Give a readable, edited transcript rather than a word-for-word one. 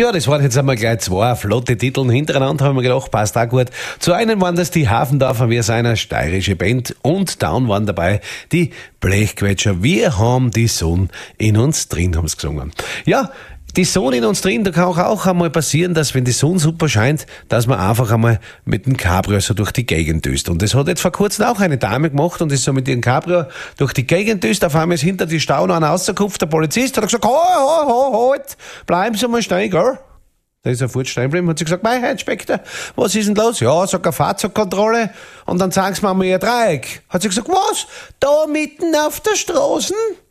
Ja, das waren jetzt einmal gleich 2 flotte Titel hintereinander, haben wir gedacht, passt auch gut. Zu einem waren das die Hafendorfer, wir sind eine steirische Band, und down waren dabei die Blechquetscher. Wir haben die Sonne in uns drin, haben sie gesungen. Ja, die Sonne in uns drin, da kann auch einmal passieren, dass wenn die Sonne super scheint, dass man einfach einmal mit dem Cabrio so durch die Gegend düst. Und das hat jetzt vor kurzem auch eine Dame gemacht und ist so mit ihrem Cabrio durch die Gegend düst. Auf einmal ist hinter die Stau noch einer rausgekupft, der Polizist hat gesagt, halt, bleiben Sie mal stehen, gell? Da ist er sofort stehen geblieben, hat sie gesagt, Herr Inspektor, was ist denn los? Ja, sag eine Fahrzeugkontrolle und dann zeigen Sie mir mal Ihr Dreieck. Hat sie gesagt, was? Da mitten auf der Straße?